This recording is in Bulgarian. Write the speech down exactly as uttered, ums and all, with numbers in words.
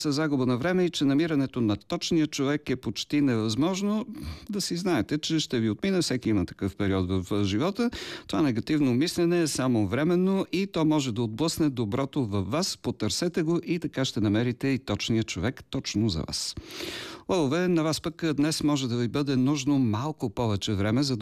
За загуба на време и че намирането на точния човек е почти невъзможно, да си знаете, че ще ви отмине. Всеки има такъв период в живота. Това негативно мислене е само временно и то може да отблъсне доброто във вас. Потърсете го и така ще намерите и точния човек точно за вас. Лъвове, на вас пък днес може да ви бъде нужно малко повече време, за да